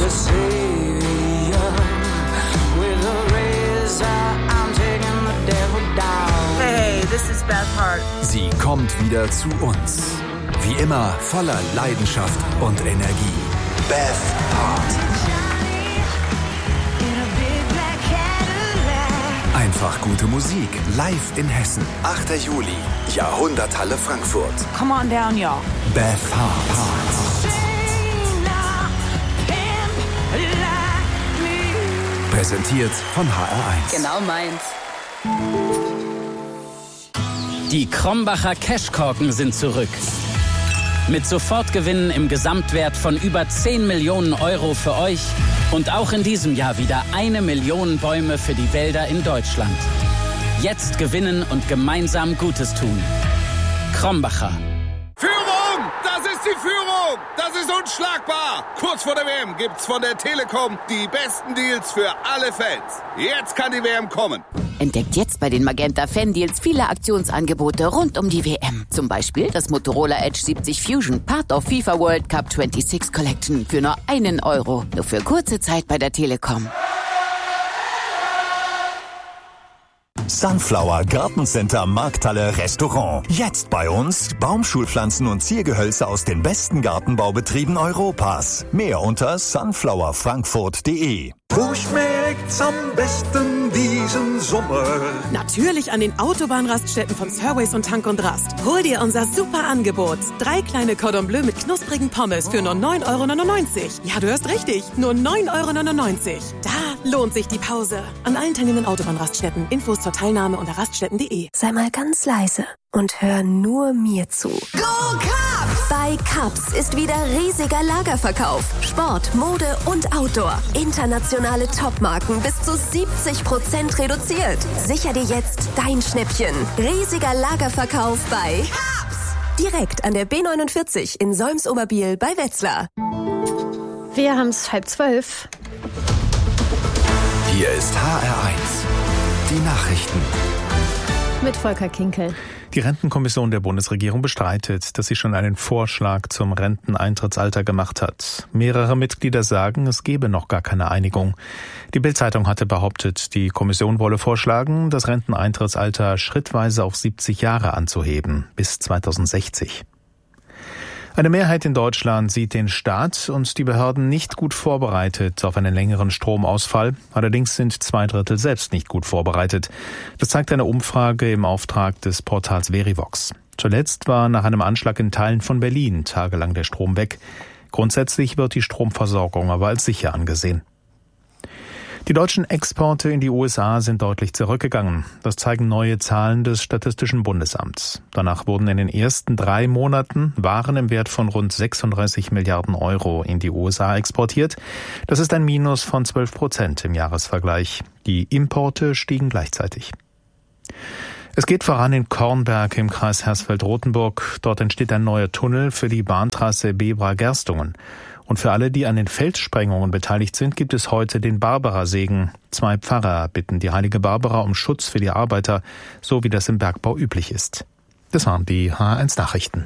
the savior. With a razor, I'm taking the devil down. Hey, this is Beth Hart. Sie kommt wieder zu uns. Wie immer voller Leidenschaft und Energie. Beth Hart. Einfach gute Musik, live in Hessen. 8. Juli, Jahrhunderthalle Frankfurt. Come on down, y'all. Beth Hart. Präsentiert von HR1. Genau meins. Die Krombacher Cashkorken sind zurück. Mit Sofortgewinnen im Gesamtwert von über 10 Millionen Euro für euch und auch in diesem Jahr wieder 1 Million Bäume für die Wälder in Deutschland. Jetzt gewinnen und gemeinsam Gutes tun. Krombacher. Führung! Das ist die Führung! Das ist unschlagbar! Kurz vor der WM gibt's von der Telekom die besten Deals für alle Fans. Jetzt kann die WM kommen. Entdeckt jetzt bei den Magenta Fan-Deals viele Aktionsangebote rund um die WM. Zum Beispiel das Motorola Edge 70 Fusion, Part of FIFA World Cup 26 Collection für nur 1 Euro. Nur für kurze Zeit bei der Telekom. Sunflower Gartencenter Markthalle Restaurant. Jetzt bei uns Baumschulpflanzen und Ziergehölze aus den besten Gartenbaubetrieben Europas. Mehr unter sunflowerfrankfurt.de. Wo schmeckt's am besten diesen Sommer? Natürlich an den Autobahnraststätten von Surways und Tank und Rast. Hol dir unser super Angebot. 3 kleine Cordon Bleu mit knusprigen Pommes für nur 9,99 €. Ja, du hörst richtig. Nur 9,99 €. Da lohnt sich die Pause. An allen teilnehmenden Autobahnraststätten. Infos zur Teilnahme unter raststätten.de. Sei mal ganz leise und hör nur mir zu. Go Cubs! Bei Cubs ist wieder riesiger Lagerverkauf. Sport, Mode und Outdoor. Internationale Topmarken bis zu 70% reduziert. Sicher dir jetzt dein Schnäppchen. Riesiger Lagerverkauf bei Cubs! Direkt an der B49 in Solms-Oberbiel bei Wetzlar. Wir haben's 11:30. Hier ist HR1. Die Nachrichten. Mit Volker Kinkel. Die Rentenkommission der Bundesregierung bestreitet, dass sie schon einen Vorschlag zum Renteneintrittsalter gemacht hat. Mehrere Mitglieder sagen, es gebe noch gar keine Einigung. Die Bild-Zeitung hatte behauptet, die Kommission wolle vorschlagen, das Renteneintrittsalter schrittweise auf 70 Jahre anzuheben, bis 2060. Eine Mehrheit in Deutschland sieht den Staat und die Behörden nicht gut vorbereitet auf einen längeren Stromausfall. Allerdings sind 2/3 selbst nicht gut vorbereitet. Das zeigt eine Umfrage im Auftrag des Portals Verivox. Zuletzt war nach einem Anschlag in Teilen von Berlin tagelang der Strom weg. Grundsätzlich wird die Stromversorgung aber als sicher angesehen. Die deutschen Exporte in die USA sind deutlich zurückgegangen. Das zeigen neue Zahlen des Statistischen Bundesamts. Danach wurden in den ersten 3 Monaten Waren im Wert von rund 36 Milliarden Euro in die USA exportiert. Das ist ein Minus von 12% im Jahresvergleich. Die Importe stiegen gleichzeitig. Es geht voran in Kornberg im Kreis Hersfeld-Rotenburg. Dort entsteht ein neuer Tunnel für die Bahntrasse Bebra-Gerstungen. Und für alle, die an den Felssprengungen beteiligt sind, gibt es heute den Barbara-Segen. 2 Pfarrer bitten die heilige Barbara um Schutz für die Arbeiter, so wie das im Bergbau üblich ist. Das waren die HR1-Nachrichten.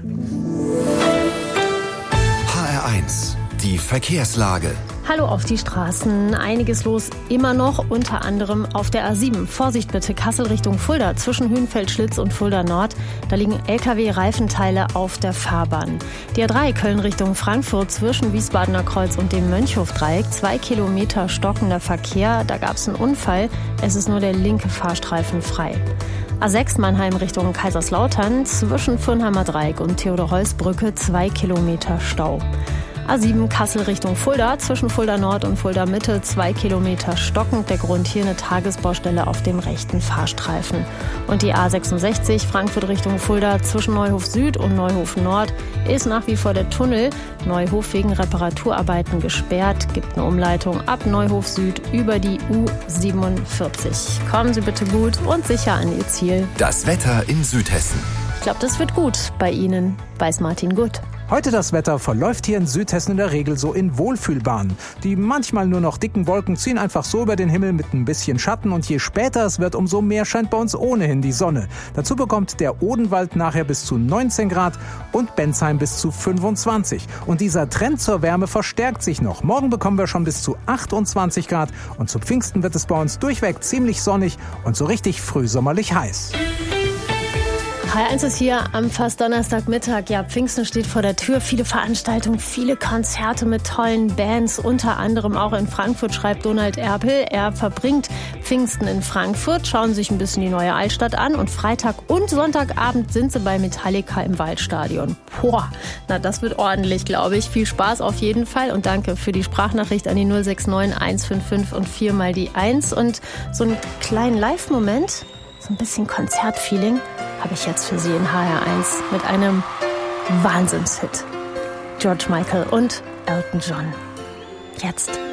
HR1, die Verkehrslage. Hallo auf die Straßen. Einiges los immer noch, unter anderem auf der A7. Vorsicht bitte, Kassel Richtung Fulda, zwischen Hünfeld-Schlitz und Fulda Nord. Da liegen Lkw-Reifenteile auf der Fahrbahn. Die A3 Köln Richtung Frankfurt, zwischen Wiesbadener Kreuz und dem Mönchhofdreieck. 2 Kilometer stockender Verkehr. Da gab es einen Unfall. Es ist nur der linke Fahrstreifen frei. A6 Mannheim Richtung Kaiserslautern, zwischen Fürnheimer Dreieck und Theodor-Heuss-Brücke 2 Kilometer Stau. A7 Kassel Richtung Fulda, zwischen Fulda Nord und Fulda Mitte 2 Kilometer stockend. Der Grund hier eine Tagesbaustelle auf dem rechten Fahrstreifen. Und die A66 Frankfurt Richtung Fulda, zwischen Neuhof Süd und Neuhof Nord ist nach wie vor der Tunnel Neuhof wegen Reparaturarbeiten gesperrt. Gibt eine Umleitung ab Neuhof Süd über die U47. Kommen Sie bitte gut und sicher an Ihr Ziel. Das Wetter in Südhessen. Ich glaube, das wird gut bei Ihnen, weiß Martin Gutt. Heute das Wetter verläuft hier in Südhessen in der Regel so in Wohlfühlbahnen. Die manchmal nur noch dicken Wolken ziehen einfach so über den Himmel mit ein bisschen Schatten und je später es wird, umso mehr scheint bei uns ohnehin die Sonne. Dazu bekommt der Odenwald nachher bis zu 19 Grad und Bensheim bis zu 25. Und dieser Trend zur Wärme verstärkt sich noch. Morgen bekommen wir schon bis zu 28 Grad und zu Pfingsten wird es bei uns durchweg ziemlich sonnig und so richtig frühsommerlich heiß. H1 ist hier am fast Donnerstagmittag. Ja, Pfingsten steht vor der Tür. Viele Veranstaltungen, viele Konzerte mit tollen Bands. Unter anderem auch in Frankfurt, schreibt Donald Erpel. Er verbringt Pfingsten in Frankfurt, schauen sich ein bisschen die neue Altstadt an. Und Freitag und Sonntagabend sind sie bei Metallica im Waldstadion. Boah, na das wird ordentlich, glaube ich. Viel Spaß auf jeden Fall. Und danke für die Sprachnachricht an die 069 155 und 4 mal die 1. Und so einen kleinen Live-Moment, so ein bisschen Konzertfeeling, habe ich jetzt für Sie in HR1 mit einem Wahnsinnshit. George Michael und Elton John. Jetzt.